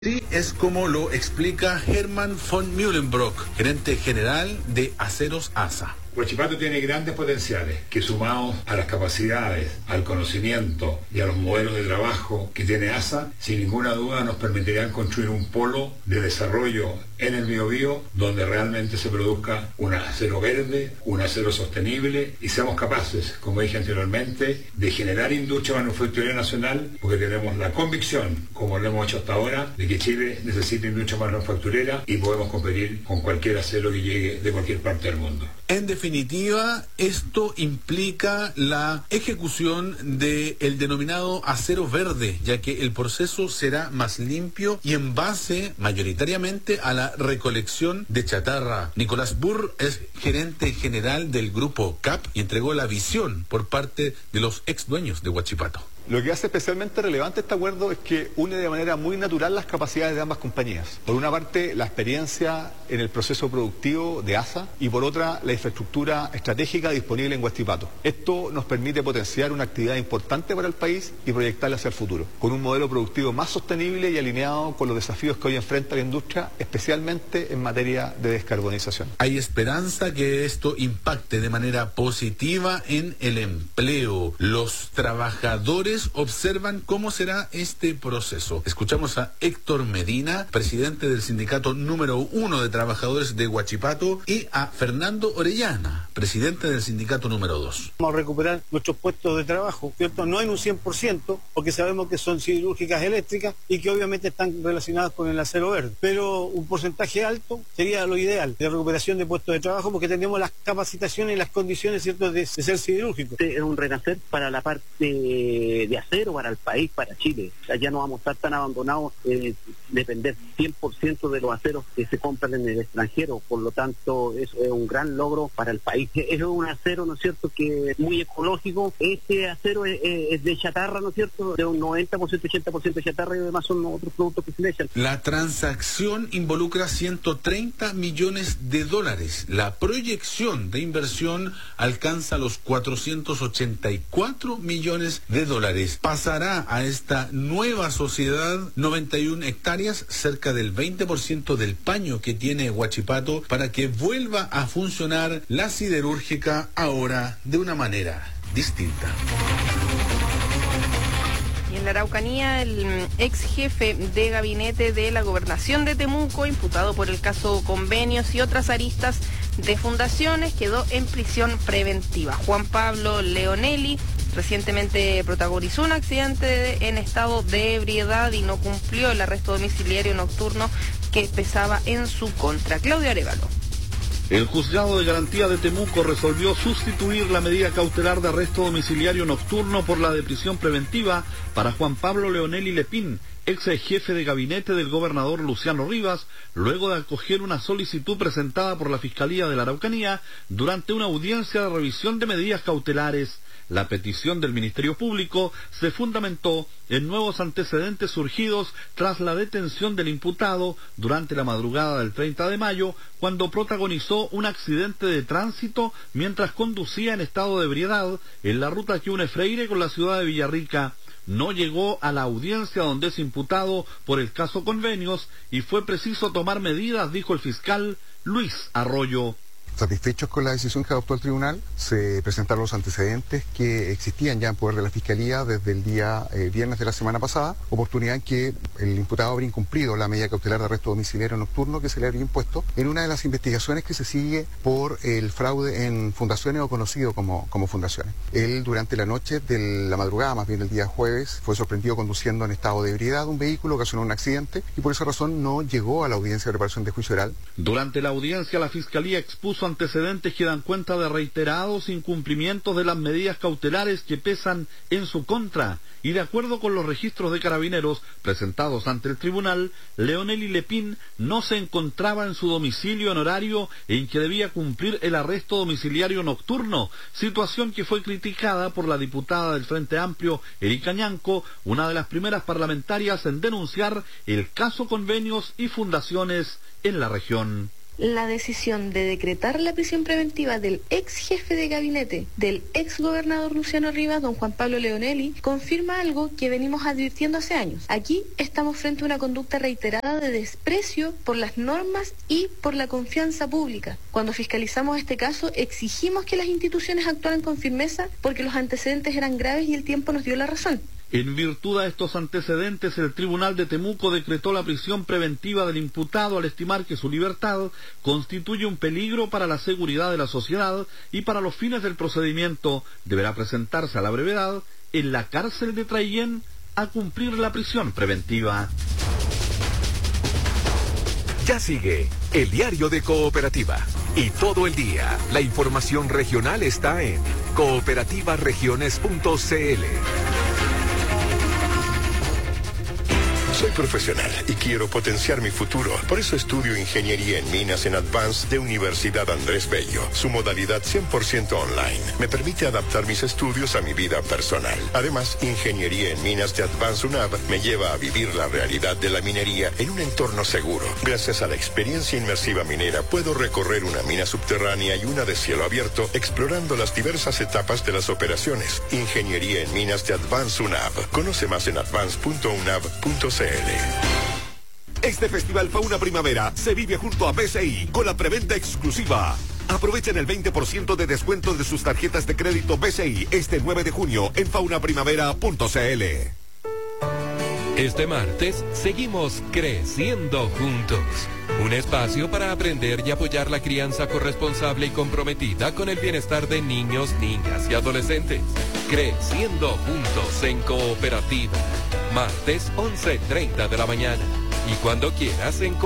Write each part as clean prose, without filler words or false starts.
Sí, es como lo explica Hermann von Mühlenbrock, gerente general de Aceros ASA. Huachipato tiene grandes potenciales que, sumados a las capacidades, al conocimiento y a los modelos de trabajo que tiene ASA, sin ninguna duda nos permitirán construir un polo de desarrollo en el Biobío donde realmente se produzca un acero verde, un acero sostenible y seamos capaces, como dije anteriormente, de generar industria manufacturera nacional, porque tenemos la convicción, como lo hemos hecho hasta ahora, de que Chile necesita industria manufacturera y podemos competir con cualquier acero que llegue de cualquier parte del mundo. En definitiva, esto implica la ejecución del denominado acero verde, ya que el proceso será más limpio y en base mayoritariamente a la recolección de chatarra. Nicolás Burr es gerente general del grupo CAP y entregó la visión por parte de los ex dueños de Huachipato. Lo que hace especialmente relevante este acuerdo es que une de manera muy natural las capacidades de ambas compañías. Por una parte, la experiencia en el proceso productivo de ASA y por otra, la infraestructura estratégica disponible en Huachipato. Esto nos permite potenciar una actividad importante para el país y proyectarla hacia el futuro, con un modelo productivo más sostenible y alineado con los desafíos que hoy enfrenta la industria, especialmente en materia de descarbonización. Hay esperanza que esto impacte de manera positiva en el empleo. Los trabajadores observan cómo será este proceso. Escuchamos a Héctor Medina, presidente del sindicato número 1 de trabajadores de Huachipato, y a Fernando Orellana, presidente del sindicato número 2. Vamos a recuperar nuestros puestos de trabajo, ¿cierto? No en un 100%, porque sabemos que son siderúrgicas eléctricas y que obviamente están relacionadas con el acero verde, pero un porcentaje alto sería lo ideal de recuperación de puestos de trabajo, porque tenemos las capacitaciones y las condiciones, ¿cierto?, de ser siderúrgico. Es un renacer para la parte de acero, para el país, para Chile. O sea, ya no vamos a estar tan abandonados, depender 100% de los aceros que se compran en el extranjero. Por lo tanto, eso es un gran logro para el país. Es un acero, ¿no es cierto?, que es muy ecológico. Este acero es de chatarra, ¿no es cierto?, de un 90%, 80% de chatarra, y además son otros productos que se le echan. La transacción involucra 130 millones de dólares. La proyección de inversión alcanza los 484 millones de dólares. Pasará a esta nueva sociedad 91 hectáreas, cerca del 20% del paño que tiene Huachipato, para que vuelva a funcionar la siderúrgica ahora de una manera distinta. Y en la Araucanía, el ex jefe de gabinete de la gobernación de Temuco, imputado por el caso Convenios y otras aristas de fundaciones, quedó en prisión preventiva. Juan Pablo Leonelli recientemente protagonizó un accidente en estado de ebriedad y no cumplió el arresto domiciliario nocturno que pesaba en su contra. Claudio Arévalo. El juzgado de garantía de Temuco resolvió sustituir la medida cautelar de arresto domiciliario nocturno por la de prisión preventiva para Juan Pablo Leonelli Lepín, ex jefe de gabinete del gobernador Luciano Rivas, luego de acoger una solicitud presentada por la Fiscalía de la Araucanía durante una audiencia de revisión de medidas cautelares. La petición del Ministerio Público se fundamentó en nuevos antecedentes surgidos tras la detención del imputado durante la madrugada del 30 de mayo, cuando protagonizó un accidente de tránsito mientras conducía en estado de ebriedad en la ruta que une Freire con la ciudad de Villarrica. No llegó a la audiencia donde es imputado por el caso Convenios y fue preciso tomar medidas, dijo el fiscal Luis Arroyo. Satisfechos con la decisión que adoptó el tribunal, se presentaron los antecedentes que existían ya en poder de la Fiscalía desde el día viernes de la semana pasada, oportunidad en que el imputado habría incumplido la medida cautelar de arresto domiciliario nocturno que se le habría impuesto en una de las investigaciones que se sigue por el fraude en fundaciones o conocido como fundaciones. Él durante la noche de la madrugada, más bien el día jueves, fue sorprendido conduciendo en estado de ebriedad un vehículo, ocasionó un accidente y por esa razón no llegó a la audiencia de preparación de juicio oral. Durante la audiencia la Fiscalía expuso antecedentes que dan cuenta de reiterados incumplimientos de las medidas cautelares que pesan en su contra, y de acuerdo con los registros de Carabineros presentados ante el tribunal, Leonelli Lepín no se encontraba en su domicilio en horario en que debía cumplir el arresto domiciliario nocturno, situación que fue criticada por la diputada del Frente Amplio, Erika Ñanco, una de las primeras parlamentarias en denunciar el caso Convenios y fundaciones en la región. la decisión de decretar la prisión preventiva del ex jefe de gabinete del ex gobernador Luciano Rivas, don Juan Pablo Leonelli, confirma algo que venimos advirtiendo hace años. Aquí estamos frente a una conducta reiterada de desprecio por las normas y por la confianza pública. Cuando fiscalizamos este caso, exigimos que las instituciones actuaran con firmeza porque los antecedentes eran graves y el tiempo nos dio la razón. En virtud de estos antecedentes, el Tribunal de Temuco decretó la prisión preventiva del imputado al estimar que su libertad constituye un peligro para la seguridad de la sociedad y para los fines del procedimiento deberá presentarse a la brevedad en la cárcel de Traillén a cumplir la prisión preventiva. Ya sigue el diario de Cooperativa. Y todo el día, la información regional está en cooperativaregiones.cl. Soy profesional y quiero potenciar mi futuro. Por eso estudio Ingeniería en Minas en Advance de Universidad Andrés Bello. Su modalidad 100% online me permite adaptar mis estudios a mi vida personal. Además, Ingeniería en Minas de Advance UNAV me lleva a vivir la realidad de la minería en un entorno seguro. Gracias a la experiencia inmersiva minera, puedo recorrer una mina subterránea y una de cielo abierto, explorando las diversas etapas de las operaciones. Ingeniería en Minas de Advance UNAV. Conoce más en advance.unav.cl. Este Festival Fauna Primavera se vive junto a BCI con la preventa exclusiva. Aprovechen el 20% de descuento de sus tarjetas de crédito BCI este 9 de junio en faunaprimavera.cl. Este martes seguimos creciendo juntos. Un espacio para aprender y apoyar la crianza corresponsable y comprometida con el bienestar de niños, niñas y adolescentes. Creciendo juntos en Cooperativa. Martes 11:30 de la mañana. Y cuando quieras en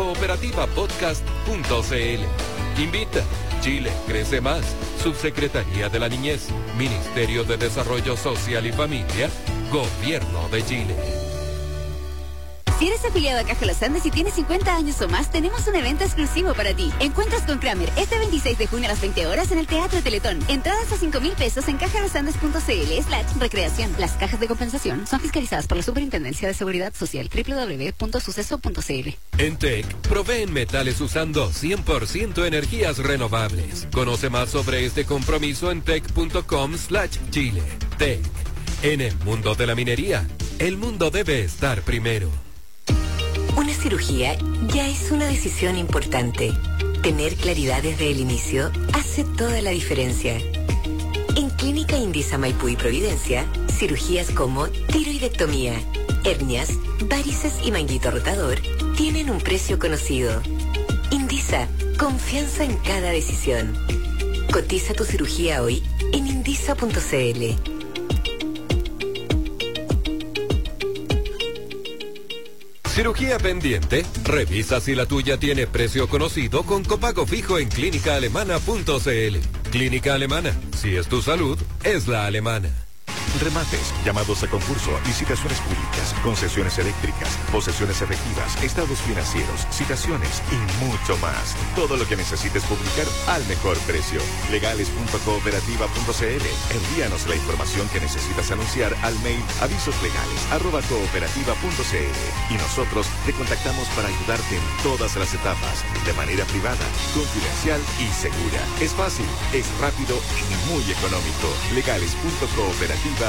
cooperativapodcast.cl. Invita. Chile crece más. Subsecretaría de la Niñez. Ministerio de Desarrollo Social y Familia. Gobierno de Chile. Si eres afiliado a Caja Los Andes y tienes 50 años o más, tenemos un evento exclusivo para ti. Encuentros con Kramer este 26 de junio a las 20 horas en el Teatro Teletón. Entradas a 5,000 pesos en cajalosandes.cl/recreación. Las cajas de compensación son fiscalizadas por la Superintendencia de Seguridad Social. www.suceso.cl. En TEC, proveen metales usando 100% energías renovables. Conoce más sobre este compromiso en tec.com/Chile. TEC. En el mundo de la minería, el mundo debe estar primero. Una cirugía ya es una decisión importante. Tener claridad desde el inicio hace toda la diferencia. En Clínica Indisa Maipú y Providencia, cirugías como tiroidectomía, hernias, varices y manguito rotador tienen un precio conocido. Indisa, confianza en cada decisión. Cotiza tu cirugía hoy en indisa.cl. ¿Cirugía pendiente? Revisa si la tuya tiene precio conocido con copago fijo en clínicaalemana.cl. Clínica Alemana. Si es tu salud, es la alemana. Remates, llamados a concurso, licitaciones públicas, concesiones eléctricas, posesiones efectivas, estados financieros, citaciones y mucho más. Todo lo que necesites publicar al mejor precio. Legales.cooperativa.cl. Envíanos la información que necesitas anunciar al mail avisoslegales@cooperativa.cl y nosotros te contactamos para ayudarte en todas las etapas, de manera privada, confidencial y segura. Es fácil, es rápido y muy económico. Legales.cooperativa.cl.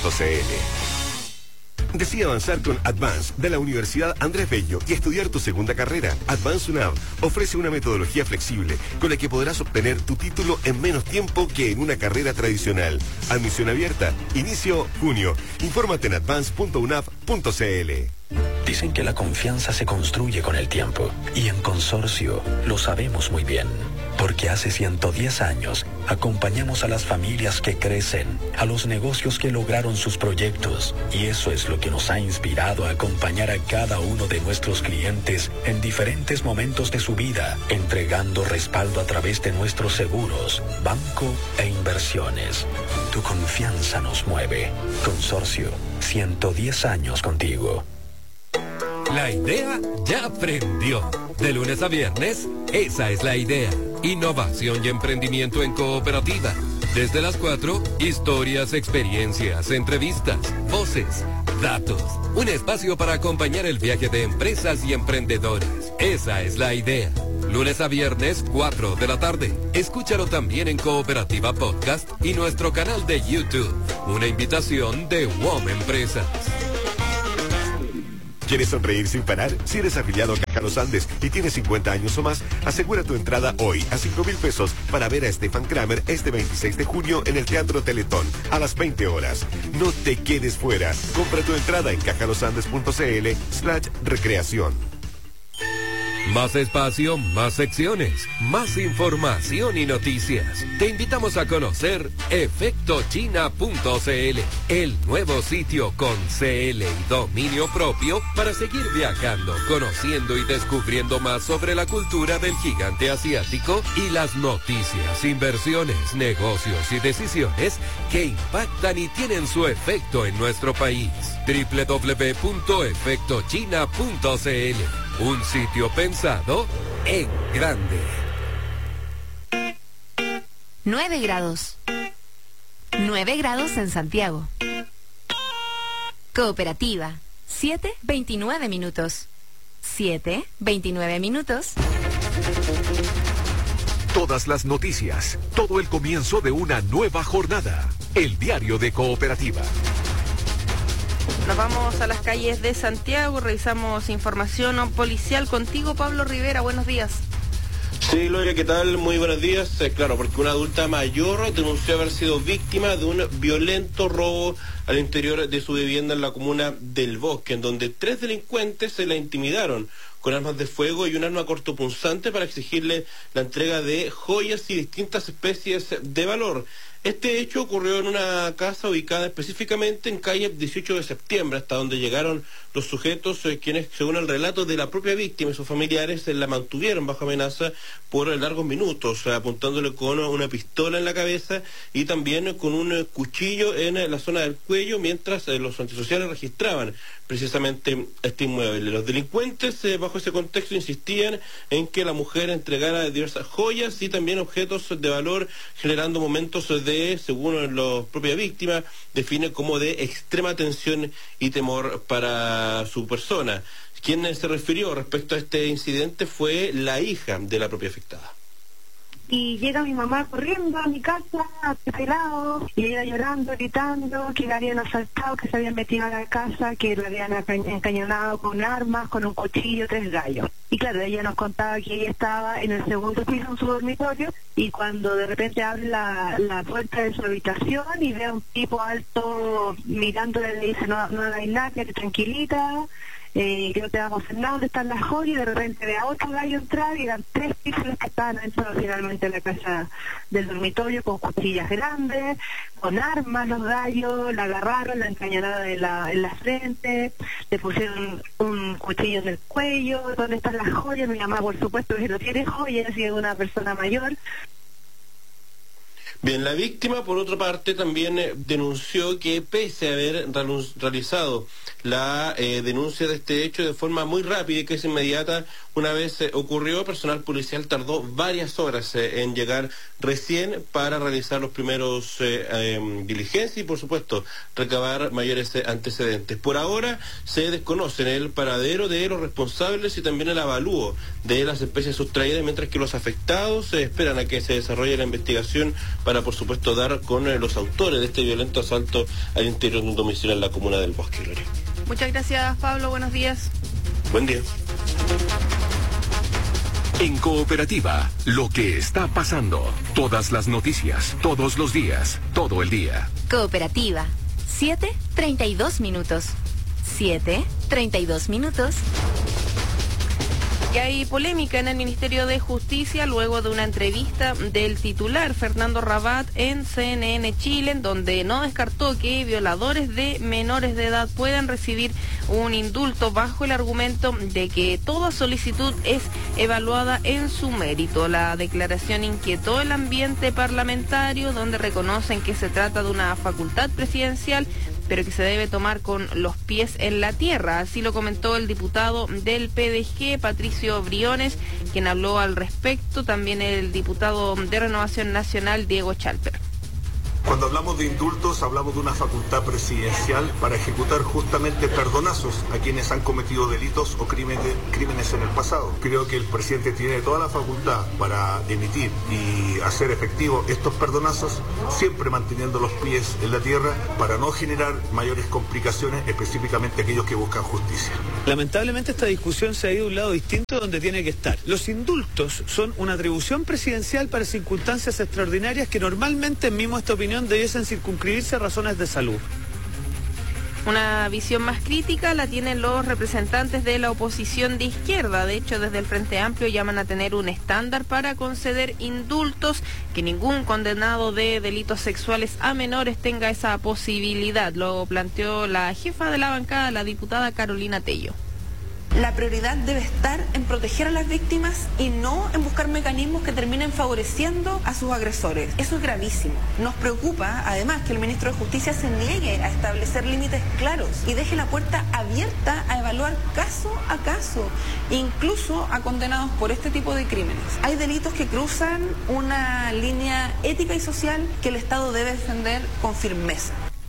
Decide avanzar con Advance de la Universidad Andrés Bello y estudiar tu segunda carrera. Advance UNAV ofrece una metodología flexible con la que podrás obtener tu título en menos tiempo que en una carrera tradicional. Admisión abierta. Inicio junio. Infórmate en advance.unav.cl. Dicen que la confianza se construye con el tiempo y en Consorcio lo sabemos muy bien. Porque hace 110 años acompañamos a las familias que crecen, a los negocios que lograron sus proyectos. Y eso es lo que nos ha inspirado a acompañar a cada uno de nuestros clientes en diferentes momentos de su vida, entregando respaldo a través de nuestros seguros, banco e inversiones. Tu confianza nos mueve. Consorcio, 110 años contigo. La idea ya prendió. De lunes a viernes, esa es la idea. Innovación y emprendimiento en cooperativa. Desde las 4, historias, experiencias, entrevistas, voces, datos. Un espacio para acompañar el viaje de empresas y emprendedores. Esa es la idea. Lunes a viernes, 4 de la tarde. Escúchalo también en Cooperativa Podcast y nuestro canal de YouTube. Una invitación de WOM Empresas. ¿Quieres sonreír sin parar? Si eres afiliado a Caja Los Andes y tienes 50 años o más, asegura tu entrada hoy a 5,000 pesos para ver a Stefan Kramer este 26 de junio en el Teatro Teletón a las 20 horas. No te quedes fuera. Compra tu entrada en cajalosandes.cl/recreación. Más espacio, más secciones, más información y noticias. Te invitamos a conocer efectochina.cl, el nuevo sitio con CL y dominio propio para seguir viajando, conociendo y descubriendo más sobre la cultura del gigante asiático y las noticias, inversiones, negocios y decisiones que impactan y tienen su efecto en nuestro país. www.efectochina.cl, un sitio pensado en grande. 9 grados. 9 grados en Santiago. Cooperativa. 7:29 minutos. 7:29 minutos. Todas las noticias, todo el comienzo de una nueva jornada. El diario de Cooperativa. Nos vamos a las calles de Santiago, revisamos información policial contigo, Pablo Rivera. Buenos días. Sí, Gloria, ¿qué tal? Muy buenos días. Claro, porque una adulta mayor denunció haber sido víctima de un violento robo al interior de su vivienda en la comuna del Bosque, en donde 3 delincuentes se la intimidaron con armas de fuego y un arma cortopunzante para exigirle la entrega de joyas y distintas especies de valor. Este hecho ocurrió en una casa ubicada específicamente en calle 18 de septiembre, hasta donde llegaron los sujetos, quienes, según el relato de la propia víctima y sus familiares, la mantuvieron bajo amenaza por largos minutos, apuntándole con una pistola en la cabeza y también con un cuchillo en la zona del cuello, mientras los antisociales registraban precisamente este inmueble. Los delincuentes, bajo ese contexto, insistían en que la mujer entregara diversas joyas y también objetos de valor, generando momentos de, según la propia víctima, define como de extrema tensión y temor para su persona. Quien se refirió respecto a este incidente fue la hija de la propia afectada. Y llega mi mamá corriendo a mi casa, pelado, y ella llorando, gritando que la habían asaltado, que se habían metido a la casa, que la habían encañonado con armas, con un cuchillo, 3 gallos. Y claro, ella nos contaba que ella estaba en el segundo piso en su dormitorio, y cuando de repente abre la puerta de su habitación y ve a un tipo alto mirándole, le dice, no hagáis nada, quédate tranquilita, que no te vamos a hacer nada, ¿dónde están las joyas? Y de repente ve a otro gallo entrar y eran 3 píxeles que estaban dentro finalmente de la casa del dormitorio con cuchillas grandes, con armas. Los gallos la agarraron, la encañonaron en la frente, le pusieron un cuchillo en el cuello. ¿Dónde están las joyas? Mi mamá, por supuesto, que no tiene joyas, y es una persona mayor. Bien, la víctima, por otra parte, también denunció que pese a haber realizado la denuncia de este hecho de forma muy rápida y que es inmediata, una vez ocurrió, personal policial tardó varias horas en llegar recién para realizar los primeros diligencias y, por supuesto, recabar mayores antecedentes. Por ahora se desconocen el paradero de los responsables y también el avalúo de las especies sustraídas, mientras que los afectados esperan a que se desarrolle la investigación para, por supuesto, dar con los autores de este violento asalto al interior de un domicilio en la comuna del Bosque. Gloria. Muchas gracias, Pablo. Buenos días. Buen día. En Cooperativa, lo que está pasando. Todas las noticias, todos los días, todo el día. Cooperativa. 7:32 minutos. 7:32 minutos. Y hay polémica en el Ministerio de Justicia luego de una entrevista del titular Fernando Rabat en CNN Chile, en donde no descartó que violadores de menores de edad puedan recibir un indulto bajo el argumento de que toda solicitud es evaluada en su mérito. La declaración inquietó el ambiente parlamentario, donde reconocen que se trata de una facultad presidencial, pero que se debe tomar con los pies en la tierra. Así lo comentó el diputado del PDG, Patricio Briones, quien habló al respecto, también el diputado de Renovación Nacional, Diego Chalper. Cuando hablamos de indultos, hablamos de una facultad presidencial para ejecutar justamente perdonazos a quienes han cometido delitos o crímenes en el pasado. Creo que el presidente tiene toda la facultad para emitir y hacer efectivos estos perdonazos, siempre manteniendo los pies en la tierra para no generar mayores complicaciones, específicamente aquellos que buscan justicia. Lamentablemente esta discusión se ha ido a un lado distinto donde tiene que estar. Los indultos son una atribución presidencial para circunstancias extraordinarias que normalmente, en mi modesta opinión, debiesen circunscribirse a razones de salud. Una visión más crítica la tienen los representantes de la oposición de izquierda. De hecho, desde el Frente Amplio llaman a tener un estándar para conceder indultos, que ningún condenado de delitos sexuales a menores tenga esa posibilidad. Lo planteó la jefa de la bancada, la diputada Carolina Tello. La prioridad debe estar en proteger a las víctimas y no en buscar mecanismos que terminen favoreciendo a sus agresores. Eso es gravísimo. Nos preocupa, además, que el ministro de Justicia se niegue a establecer límites claros y deje la puerta abierta a evaluar caso a caso, incluso a condenados por este tipo de crímenes. Hay delitos que cruzan una línea ética y social que el Estado debe defender con firmeza.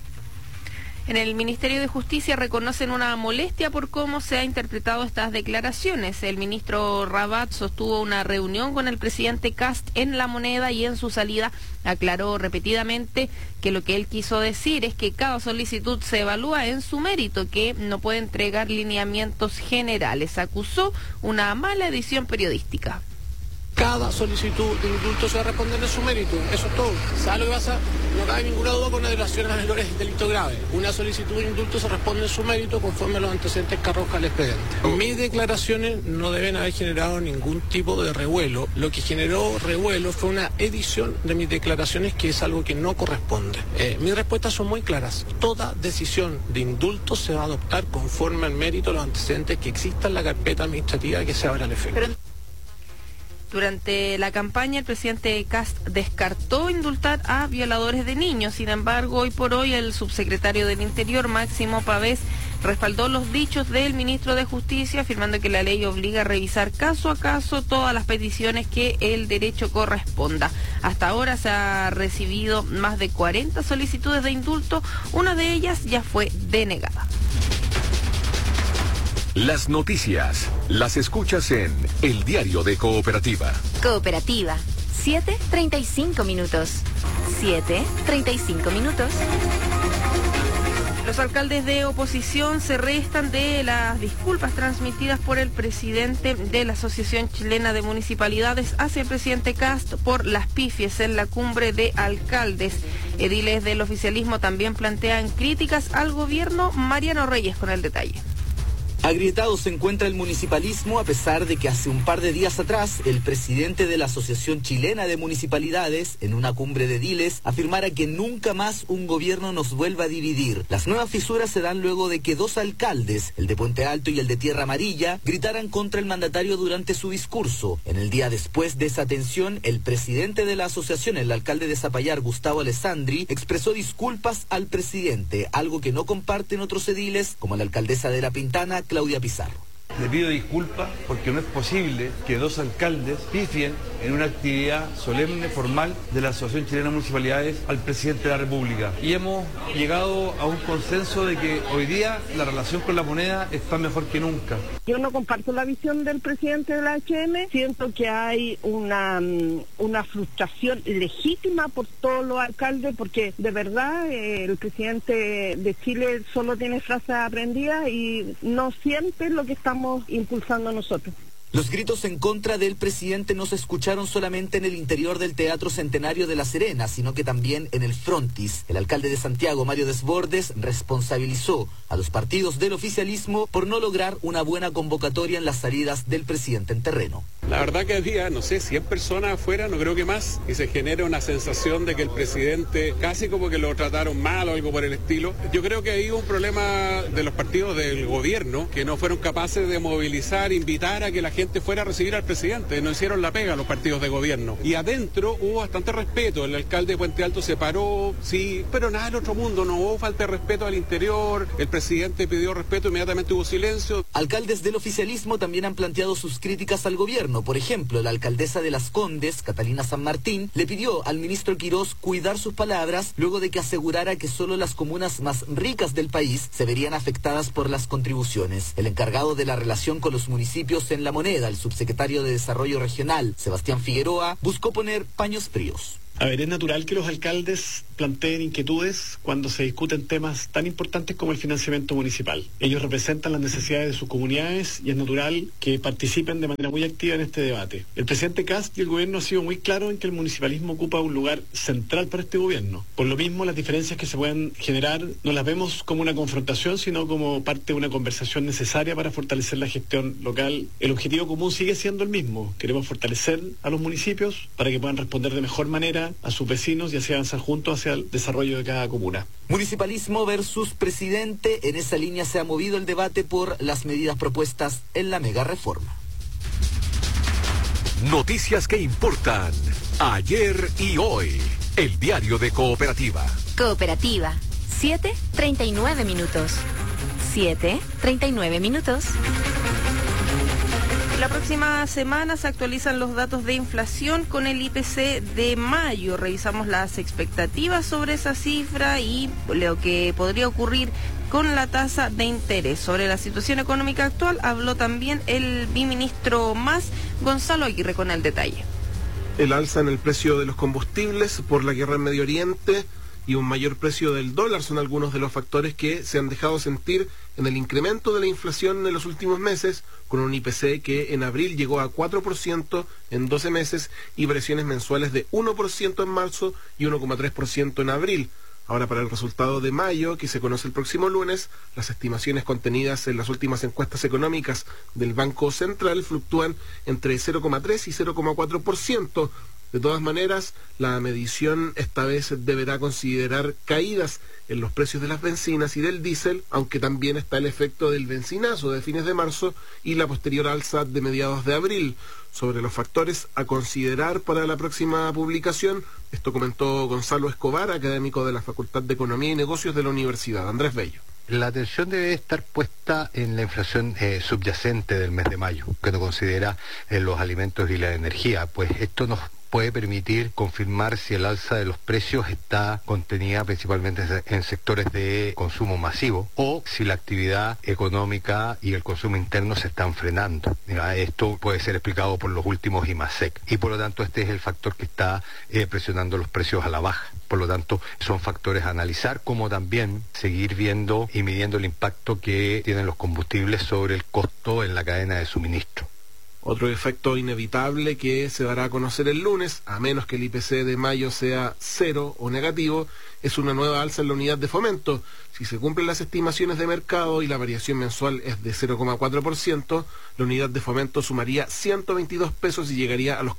En el Ministerio de Justicia reconocen una molestia por cómo se ha interpretado estas declaraciones. El ministro Rabat sostuvo una reunión con el presidente Kast en La Moneda y en su salida aclaró repetidamente que lo que él quiso decir es que cada solicitud se evalúa en su mérito, que no puede entregar lineamientos generales. Acusó una mala edición periodística. Cada solicitud de indulto se va a responder en su mérito, eso es todo. ¿Sabe lo que pasa? No cabe ninguna duda con una violación a menores de delito grave. Una solicitud de indulto se responde en su mérito conforme a los antecedentes que arroja el expediente. Mis declaraciones no deben haber generado ningún tipo de revuelo. Lo que generó revuelo fue una edición de mis declaraciones, que es algo que no corresponde. Mis respuestas son muy claras. Toda decisión de indulto se va a adoptar conforme al mérito de los antecedentes que exista en la carpeta administrativa que se abra al efecto. Durante la campaña, el presidente Kast descartó indultar a violadores de niños. Sin embargo, hoy por hoy, el subsecretario del Interior, Máximo Pavés, respaldó los dichos del ministro de Justicia, afirmando que la ley obliga a revisar caso a caso todas las peticiones que el derecho corresponda. Hasta ahora se ha recibido más de 40 solicitudes de indulto. Una de ellas ya fue denegada. Las noticias las escuchas en El Diario de Cooperativa. Cooperativa, 7:35 minutos. 7:35 minutos. Los alcaldes de oposición se restan de las disculpas transmitidas por el presidente de la Asociación Chilena de Municipalidades hacia el presidente Kast por las pifies en la cumbre de alcaldes. Ediles del oficialismo también plantean críticas al gobierno. Mariano Reyes con el detalle. Agrietado se encuentra el municipalismo, a pesar de que hace un par de días atrás el presidente de la Asociación Chilena de Municipalidades, en una cumbre de ediles, afirmara que nunca más un gobierno nos vuelva a dividir. Las nuevas fisuras se dan luego de que dos alcaldes, el de Puente Alto y el de Tierra Amarilla, gritaran contra el mandatario durante su discurso. En el día después de esa tensión, el presidente de la asociación, el alcalde de Zapallar, Gustavo Alessandri, expresó disculpas al presidente, algo que no comparten otros ediles, como la alcaldesa de La Pintana, Claudia Pizarro. Le pido disculpas porque no es posible que dos alcaldes pifien en una actividad solemne, formal, de la Asociación Chilena de Municipalidades al presidente de la República. Y hemos llegado a un consenso de que hoy día la relación con la moneda está mejor que nunca. Yo no comparto la visión del presidente de la HM. Siento que hay una frustración legítima por todos los alcaldes, porque de verdad el presidente de Chile solo tiene frases aprendidas y no siente lo que estamos impulsando nosotros. Los gritos en contra del presidente no se escucharon solamente en el interior del Teatro Centenario de La Serena, sino que también en el frontis. El alcalde de Santiago, Mario Desbordes, responsabilizó a los partidos del oficialismo por no lograr una buena convocatoria en las salidas del presidente en terreno. La verdad que había, no sé, 100 personas afuera, no creo que más, y se genera una sensación de que el presidente casi como que lo trataron mal o algo por el estilo. Yo creo que hay un problema de los partidos del gobierno, que no fueron capaces de movilizar, invitar a que la gente fuera a recibir al presidente. No hicieron la pega los partidos de gobierno. Y adentro hubo bastante respeto. El alcalde de Puente Alto se paró, sí, pero nada del otro mundo. No hubo falta de respeto al interior. El presidente pidió respeto, inmediatamente hubo silencio. Alcaldes del oficialismo también han planteado sus críticas al gobierno. gobierno. Por ejemplo, la alcaldesa de Las Condes, Catalina San Martín, le pidió al ministro Quirós cuidar sus palabras luego de que asegurara que solo las comunas más ricas del país se verían afectadas por las contribuciones. El encargado de la relación con los municipios en La Moneda, el subsecretario de Desarrollo Regional, Sebastián Figueroa, buscó poner paños fríos. A ver, es natural que los alcaldes planteen inquietudes cuando se discuten temas tan importantes como el financiamiento municipal. Ellos representan las necesidades de sus comunidades y es natural que participen de manera muy activa en este debate. El presidente Kast y el gobierno han sido muy claros en que el municipalismo ocupa un lugar central para este gobierno. Por lo mismo, las diferencias que se pueden generar no las vemos como una confrontación, sino como parte de una conversación necesaria para fortalecer la gestión local. El objetivo común sigue siendo el mismo. Queremos fortalecer a los municipios para que puedan responder de mejor manera a sus vecinos y así avanzar juntos hacia el desarrollo de cada comuna. Municipalismo versus presidente. En esa línea se ha movido el debate por las medidas propuestas en la mega reforma. Noticias que importan ayer y hoy. El diario de Cooperativa. Cooperativa, 7:39 minutos. 7:39 minutos. La próxima semana se actualizan los datos de inflación con el IPC de mayo. Revisamos las expectativas sobre esa cifra y lo que podría ocurrir con la tasa de interés. Sobre la situación económica actual habló también el viceministro Mas, Gonzalo Aguirre, con el detalle. El alza en el precio de los combustibles por la guerra en Medio Oriente y un mayor precio del dólar son algunos de los factores que se han dejado sentir en el incremento de la inflación en los últimos meses, con un IPC que en abril llegó a 4% en 12 meses y variaciones mensuales de 1% en marzo y 1,3% en abril. Ahora, para el resultado de mayo, que se conoce el próximo lunes, las estimaciones contenidas en las últimas encuestas económicas del Banco Central fluctúan entre 0,3 y 0,4%. De todas maneras, la medición esta vez deberá considerar caídas en los precios de las bencinas y del diésel, aunque también está el efecto del bencinazo de fines de marzo y la posterior alza de mediados de abril. Sobre los factores a considerar para la próxima publicación, esto comentó Gonzalo Escobar, académico de la Facultad de Economía y Negocios de la Universidad Andrés Bello. La atención debe estar puesta en la inflación subyacente del mes de mayo, que no considera los alimentos y la energía, pues esto nos puede permitir confirmar si el alza de los precios está contenida principalmente en sectores de consumo masivo o si la actividad económica y el consumo interno se están frenando. Esto puede ser explicado por los últimos IMASEC y por lo tanto este es el factor que está presionando los precios a la baja. Por lo tanto, son factores a analizar, como también seguir viendo y midiendo el impacto que tienen los combustibles sobre el costo en la cadena de suministro. Otro efecto inevitable que se dará a conocer el lunes, a menos que el IPC de mayo sea cero o negativo, es una nueva alza en la unidad de fomento. Si se cumplen las estimaciones de mercado y la variación mensual es de 0,4%, la unidad de fomento sumaría 122 pesos y llegaría a los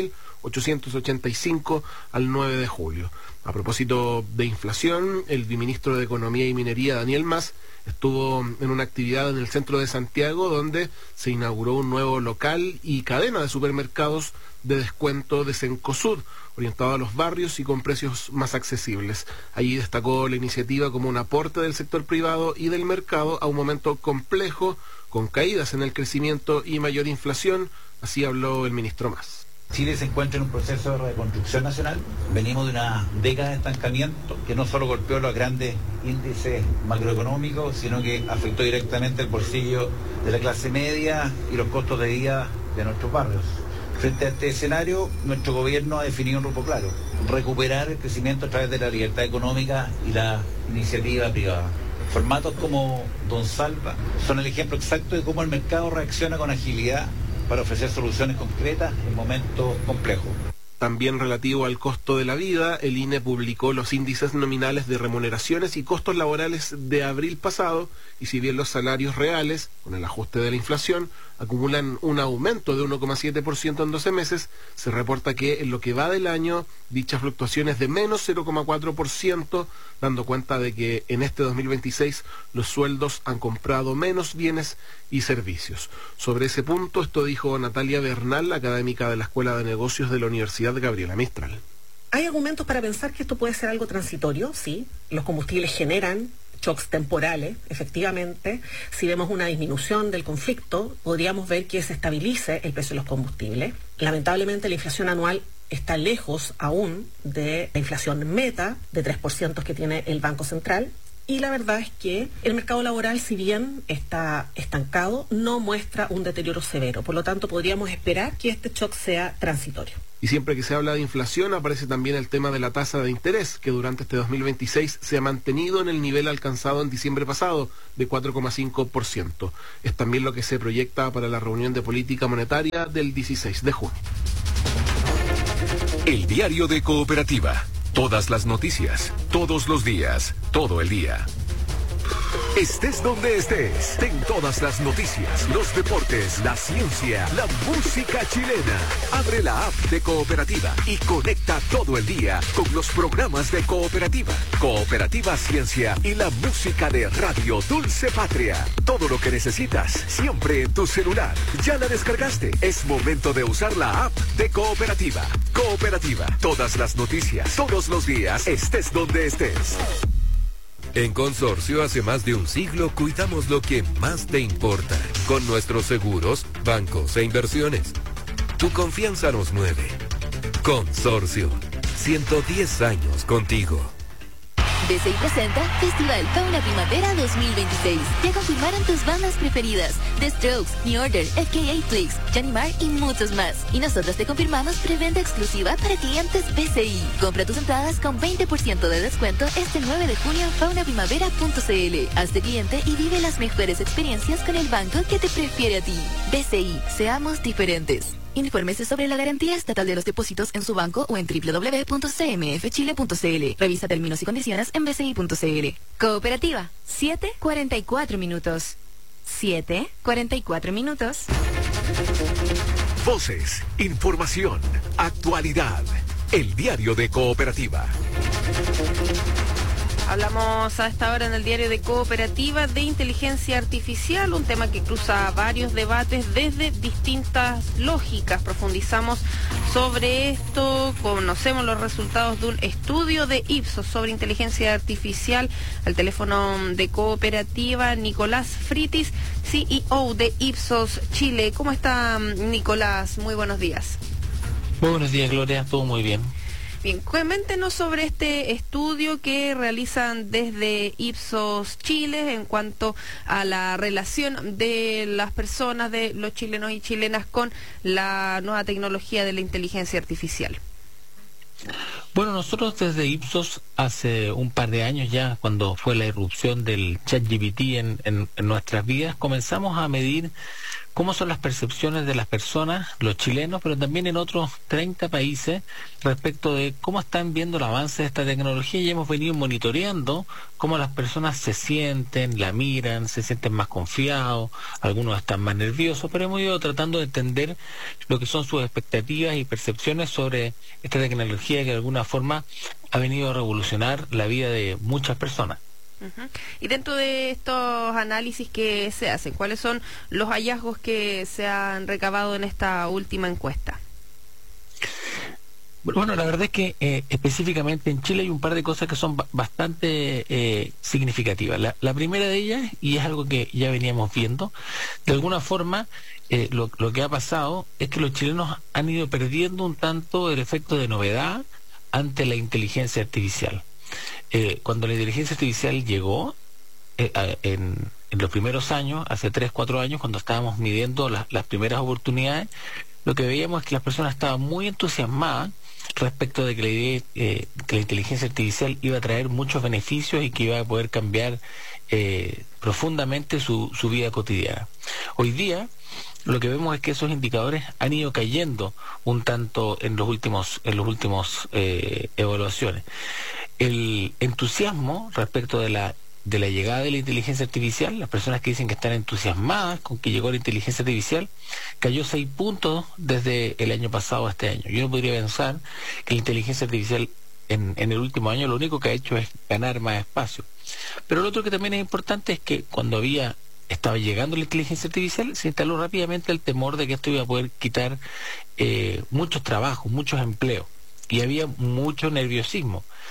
40.885 al 9 de julio. A propósito de inflación, el viceministro de Economía y Minería, Daniel Mas, estuvo en una actividad en el centro de Santiago donde se inauguró un nuevo local y cadena de supermercados de descuento de Cencosud, orientado a los barrios y con precios más accesibles. Allí destacó la iniciativa como un aporte del sector privado y del mercado a un momento complejo, con caídas en el crecimiento y mayor inflación. Así habló el ministro Mas. Chile se encuentra en un proceso de reconstrucción nacional. Venimos de una década de estancamiento que no solo golpeó los grandes índices macroeconómicos, sino que afectó directamente el bolsillo de la clase media y los costos de vida de nuestros barrios. Frente a este escenario, nuestro gobierno ha definido un rumbo claro: recuperar el crecimiento a través de la libertad económica y la iniciativa privada. Formatos como Don Salva son el ejemplo exacto de cómo el mercado reacciona con agilidad para ofrecer soluciones concretas en momentos complejos. También relativo al costo de la vida, el INE publicó los índices nominales de remuneraciones y costos laborales de abril pasado, y si bien los salarios reales, con el ajuste de la inflación, acumulan un aumento de 1,7% en 12 meses, se reporta que en lo que va del año, dicha fluctuación es de menos 0,4%, dando cuenta de que en este 2026 los sueldos han comprado menos bienes y servicios. Sobre ese punto, esto dijo Natalia Bernal, académica de la Escuela de Negocios de la Universidad Gabriela Mistral. Hay argumentos para pensar que esto puede ser algo transitorio, sí. Los combustibles generan shocks temporales, efectivamente. Si vemos una disminución del conflicto, podríamos ver que se estabilice el precio de los combustibles. Lamentablemente, la inflación anual está lejos aún de la inflación meta de 3% que tiene el Banco Central. Y la verdad es que el mercado laboral, si bien está estancado, no muestra un deterioro severo. Por lo tanto, podríamos esperar que este shock sea transitorio. Y siempre que se habla de inflación aparece también el tema de la tasa de interés, que durante este 2026 se ha mantenido en el nivel alcanzado en diciembre pasado, de 4,5%. Es también lo que se proyecta para la reunión de política monetaria del 16 de junio. El diario de Cooperativa. Todas las noticias, todos los días, todo el día. Estés donde estés, ten todas las noticias, los deportes, la ciencia, la música chilena. Abre la app de Cooperativa y conecta todo el día con los programas de Cooperativa. Cooperativa Ciencia y la música de Radio Dulce Patria. Todo lo que necesitas, siempre en tu celular. ¿Ya la descargaste? Es momento de usar la app de Cooperativa. Cooperativa, todas las noticias, todos los días, estés donde estés. En Consorcio, hace más de un siglo, cuidamos lo que más te importa. Con nuestros seguros, bancos e inversiones. Tu confianza nos mueve. Consorcio, 110 años contigo. BCI presenta Festival Fauna Primavera 2026. Ya confirmaron tus bandas preferidas: The Strokes, New Order, FKA Twigs, Johnny Marr y muchos más. Y nosotros te confirmamos preventa exclusiva para clientes BCI. Compra tus entradas con 20% de descuento este 9 de junio en faunaprimavera.cl. Hazte cliente y vive las mejores experiencias con el banco que te prefiere a ti. BCI, seamos diferentes. Infórmese sobre la garantía estatal de los depósitos en su banco o en www.cmfchile.cl. Revisa términos y condiciones en bci.cl. Cooperativa, 7:44 minutos. 7:44 minutos. Voces, información, actualidad. El diario de Cooperativa. Hablamos a esta hora en el diario de Cooperativa de inteligencia artificial, un tema que cruza varios debates desde distintas lógicas. Profundizamos sobre esto, conocemos los resultados de un estudio de Ipsos sobre inteligencia artificial. Al teléfono de Cooperativa, Nicolás Fritis, CEO de Ipsos Chile. ¿Cómo está, Nicolás? Muy buenos días. Muy buenos días, Gloria. Todo muy bien. Bien, coméntenos sobre este estudio que realizan desde Ipsos Chile en cuanto a la relación de las personas, de los chilenos y chilenas con la nueva tecnología de la inteligencia artificial. Bueno, nosotros desde Ipsos hace un par de años ya, cuando fue la irrupción del ChatGPT en nuestras vidas, comenzamos a medir cómo son las percepciones de las personas, los chilenos, pero también en otros 30 países, respecto de cómo están viendo el avance de esta tecnología, y hemos venido monitoreando cómo las personas se sienten, la miran, se sienten más confiados, algunos están más nerviosos, pero hemos ido tratando de entender lo que son sus expectativas y percepciones sobre esta tecnología que de alguna forma ha venido a revolucionar la vida de muchas personas. Y dentro de estos análisis que se hacen, ¿cuáles son los hallazgos que se han recabado en esta última encuesta? Bueno, la verdad es que específicamente en Chile hay un par de cosas que son bastante significativas. La primera de ellas, y es algo que ya veníamos viendo, de alguna forma lo que ha pasado es que los chilenos han ido perdiendo un tanto el efecto de novedad ante la inteligencia artificial. Cuando la inteligencia artificial llegó en los primeros años, hace 3-4 años, cuando estábamos midiendo las primeras oportunidades, lo que veíamos es que las personas estaban muy entusiasmadas respecto de que la idea que la inteligencia artificial iba a traer muchos beneficios y que iba a poder cambiar profundamente su vida cotidiana. Hoy día lo que vemos es que esos indicadores han ido cayendo un tanto en los últimos evaluaciones. El entusiasmo respecto de la llegada de la inteligencia artificial, las personas que dicen que están entusiasmadas con que llegó la inteligencia artificial, cayó 6 puntos desde el año pasado a este año. Yo no podría pensar que la inteligencia artificial en el último año lo único que ha hecho es ganar más espacio. Pero lo otro que también es importante es que cuando estaba llegando la inteligencia artificial, se instaló rápidamente el temor de que esto iba a poder quitar muchos trabajos, muchos empleos, y había mucho nerviosismo.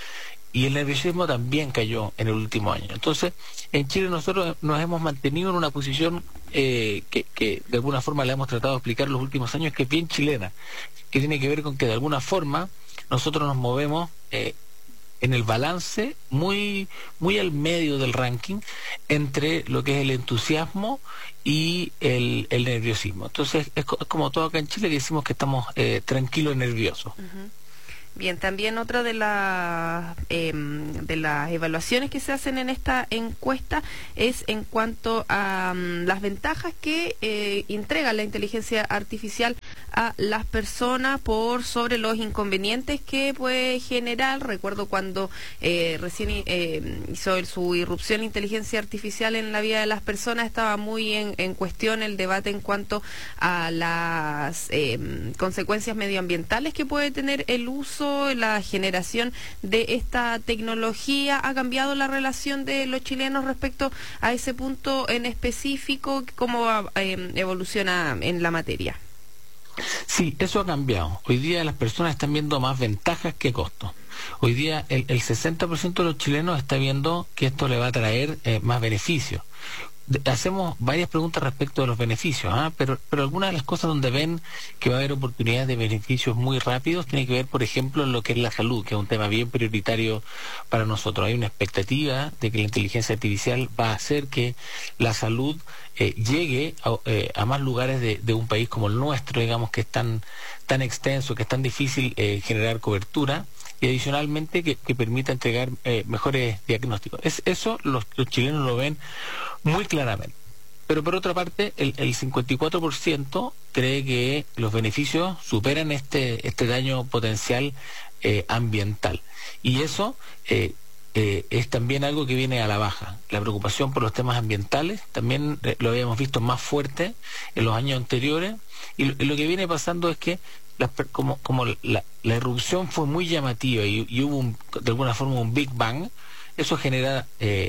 y el nerviosismo también cayó en el último año. Entonces, en Chile nosotros nos hemos mantenido en una posición que de alguna forma le hemos tratado de explicar en los últimos años, que es bien chilena, que tiene que ver con que de alguna forma nosotros nos movemos en el balance muy al medio del ranking entre lo que es el entusiasmo y el nerviosismo. Entonces es como todo acá en Chile, que decimos que estamos tranquilos y nerviosos. Bien, también otra de las evaluaciones que se hacen en esta encuesta es en cuanto a las ventajas que entrega la inteligencia artificial a las personas por sobre los inconvenientes que puede generar. Recuerdo cuando recién hizo su irrupción inteligencia artificial en la vida de las personas, estaba muy en cuestión el debate en cuanto a las consecuencias medioambientales que puede tener el uso. La generación de esta tecnología ha cambiado la relación de los chilenos respecto a ese punto en específico. ¿Cómo evoluciona en la materia? Sí, eso ha cambiado. Hoy día las personas están viendo más ventajas que costos. Hoy día el 60% de los chilenos está viendo que esto le va a traer más beneficios. Hacemos varias preguntas respecto de los beneficios, pero algunas de las cosas donde ven que va a haber oportunidades de beneficios muy rápidos tiene que ver, por ejemplo, en lo que es la salud, que es un tema bien prioritario para nosotros. Hay una expectativa de que la inteligencia artificial va a hacer que la salud llegue a más lugares de un país como el nuestro, digamos, que es tan extenso, que es tan difícil generar cobertura, y adicionalmente que permita entregar mejores diagnósticos. Eso los chilenos lo ven muy claramente. Pero por otra parte, el 54% cree que los beneficios superan este daño potencial ambiental. Y eso es también algo que viene a la baja. La preocupación por los temas ambientales también lo habíamos visto más fuerte en los años anteriores. Y lo que viene pasando es que como la irrupción fue muy llamativa y hubo de alguna forma un Big Bang, eso genera